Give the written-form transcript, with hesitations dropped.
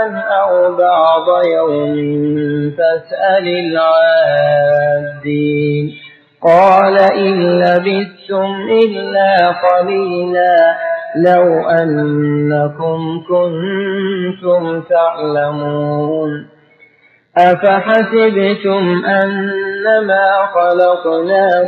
يوما أو بعض يوم فاسأل العادين قال إن لبثتم إلا قليلا لو أنكم كنتم تعلمون أفحسبتم أنما خلقناكم